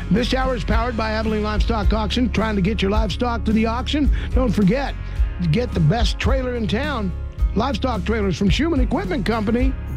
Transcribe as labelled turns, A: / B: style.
A: This hour is powered by Abilene Livestock Auction. Trying to get your livestock to the auction? Don't forget to get the best trailer in town. Livestock trailers from Schumann Equipment Company.